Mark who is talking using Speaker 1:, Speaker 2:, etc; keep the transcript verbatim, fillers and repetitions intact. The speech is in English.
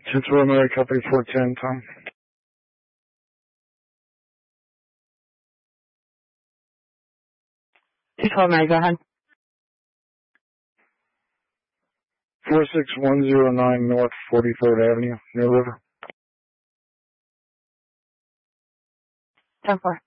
Speaker 1: Central America, Company four ten, Tom.
Speaker 2: two twelve, Mary, go ahead.
Speaker 1: four six one zero nine North forty-third Avenue, Mill River.
Speaker 2: ten four.